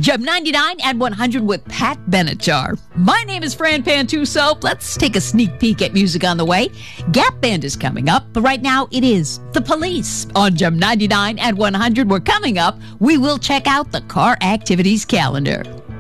Gem 99 and 100 with Pat Benatar. My name is Fran Pantuso. Let's take a sneak peek at music on the way. Gap Band is coming up, but right now it is The Police. On Gem 99 and 100, we're coming up. We will check out the car activities calendar.